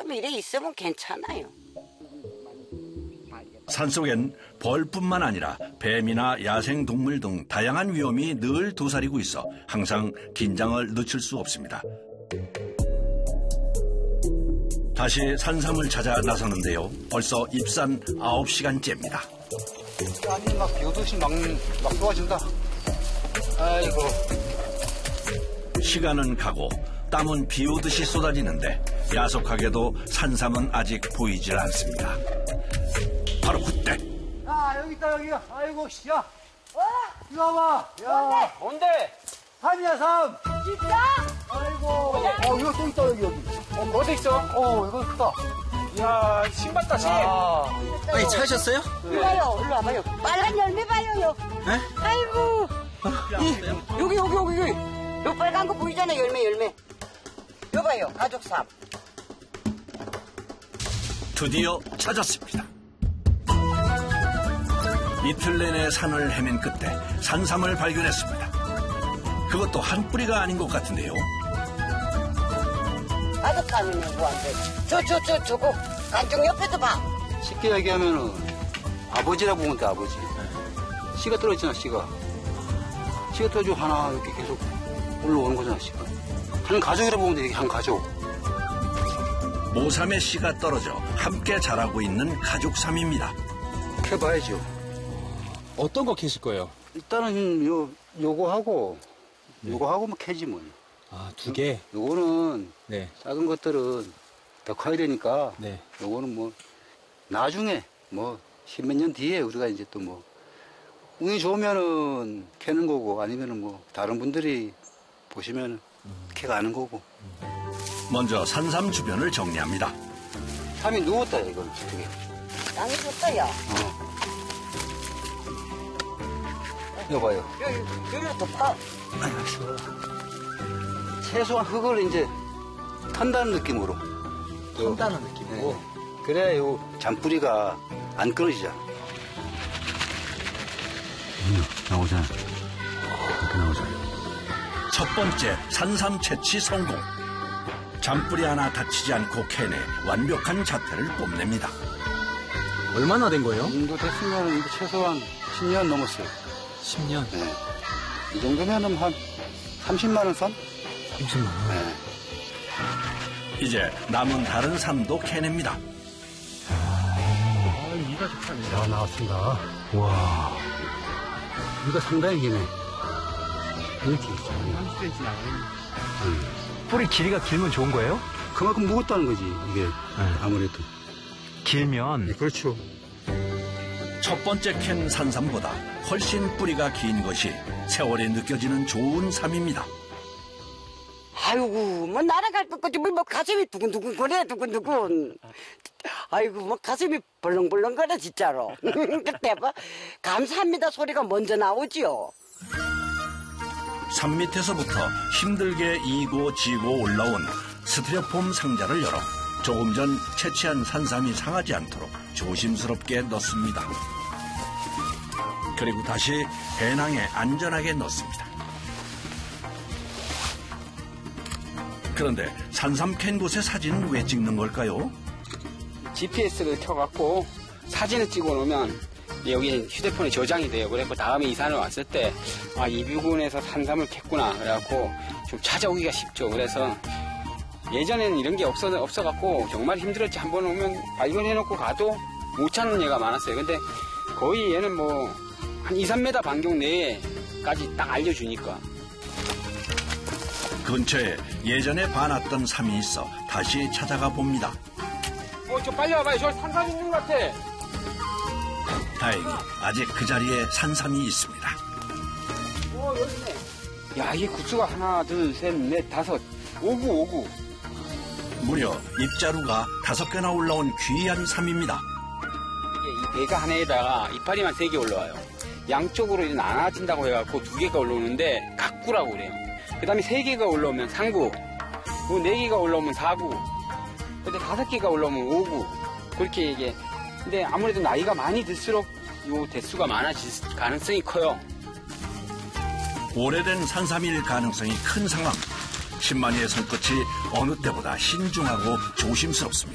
좀 이래 있으면 괜찮아요. 산속엔 벌뿐만 아니라 뱀이나 야생동물 등 다양한 위험이 늘 도사리고 있어 항상 긴장을 늦출 수 없습니다. 다시 산삼을 찾아 나서는데요. 벌써 입산 9시간째입니다. 아니 막 비오듯이 막 쏟아진다. 아이고. 시간은 가고 땀은 비오듯이 쏟아지는데 야속하게도 산삼은 아직 보이질 않습니다. 바로 그때. 여기 있다 여기. 아이고 야. 이거 와봐. 야. 뭔데? 삼이야 삼. 진짜? 아이고. 이거 또 있다 여기. 어디 있어? 이거 크다. 이야, 신봤다, 신. 아니, 찾으셨어요? 이봐요, 일로 와봐요. 빨간 열매 봐요. 네? 아이고. 여기. 요 빨간 거 보이잖아요, 열매. 여봐요, 가족삼. 드디어 찾았습니다. 이틀 내내 산을 헤맨 끝에 산삼을 발견했습니다. 그것도 한 뿌리가 아닌 것 같은데요. 가족삼이면 뭐한데? 저거, 간중 옆에도 봐. 쉽게 얘기하면은 아버지라고 보면 돼 아버지. 씨가 떨어지잖아 씨가. 씨가 떨어지고 하나 이렇게 계속 올라오는 거잖아 씨가. 한 가족이라고 보면 돼 이게 한 가족. 모삼의 씨가 떨어져 함께 자라고 있는 가족삼입니다. 캐봐야죠. 어떤 거 캐실 거예요? 일단은 요거 하고 뭐 캐지 뭐. 아, 2개? 요거는 네. 작은 것들은 더 커야 되니까 네. 요거는 뭐 나중에 뭐 십몇 년 뒤에 우리가 이제 또 뭐 운이 좋으면은 캐는 거고 아니면은 뭐 다른 분들이 보시면 캐가는 거고. 먼저 산삼 주변을 정리합니다. 삼이 누웠다 이건 저게. 땅이 좋다야. 이거 봐요. 여기로 더 파. 최소한 흙을 이제 턴다는 느낌으로. 턴다는 느낌으로? 네. 그래야 요 잔뿌리가 안 끊어지잖아. 나오잖아. 이렇게 나오잖아. 첫 번째 산삼 채취 성공. 잔뿌리 하나 다치지 않고 캐내 완벽한 자태를 뽐냅니다. 얼마나 된 거예요? 이 정도 됐으면 이거 최소한 10년 넘었어요. 10년? 네. 이 정도면은 한 30만 원 선? 30만 원? 네. 이제 남은 다른 삼도 캐냅니다. 이가 좋다. 나왔습니다. 와. 이가 상당히 기네. 이렇게 있어. 30cm 나와요. 뿌리 길이가 길면 좋은 거예요? 그만큼 무겁다는 거지, 이게. 아무래도. 길면? 네, 그렇죠. 첫 번째 캔 산삼보다 훨씬 뿌리가 긴 것이 세월이 느껴지는 좋은 삼입니다. 아이고, 뭐 날아갈 것 같지. 뭐 가슴이 두근두근 거려, 두근두근. 아이고, 뭐 가슴이 벌렁벌렁 거려, 진짜로. 그때 뭐, 감사합니다 소리가 먼저 나오지요. 산 밑에서부터 힘들게 이고 지고 올라온 스티로폼 상자를 열어 조금 전 채취한 산삼이 상하지 않도록 조심스럽게 넣습니다. 그리고 다시 배낭에 안전하게 넣습니다. 그런데 산삼 캔 곳의 사진은 왜 찍는 걸까요? GPS를 켜갖고 사진을 찍어 놓으면 여기 휴대폰에 저장이 돼요. 그래서 다음에 이 산을 왔을 때, 이 부근에서 산삼을 캤구나. 그래갖고 좀 찾아오기가 쉽죠. 그래서 예전에는 이런 게 없어갖고 정말 힘들었지. 한 번 오면 발견해놓고 가도 못 찾는 얘가 많았어요. 근데 거의 얘는 뭐 한 2, 3m 반경 내에까지 딱 알려주니까. 근처에 예전에 봐놨던 삼이 있어 다시 찾아가 봅니다. 저 빨리 와봐요. 저 산삼 있는 것 같아. 다행히 아직 그 자리에 산삼이 있습니다. 여기 있네. 야, 이게 구수가 하나, 둘, 셋, 넷, 다섯. 5구. 무려 잎자루가 5개나 올라온 귀한 삼입니다. 이게 이 대가 하나에다가 이파리만 3개 올라와요. 양쪽으로 이제 나눠진다고 해갖고 2개가 올라오는데 각구라고 그래요. 그 다음에 3개가 올라오면 3구, 그리고 4개가 올라오면 4구, 근데 5개가 올라오면 5구. 그렇게 이게, 근데 아무래도 나이가 많이 들수록 요 대수가 많아질 가능성이 커요. 오래된 산삼일 가능성이 큰 상황. 신만이의 손끝이 어느 때보다 신중하고 조심스럽습니다.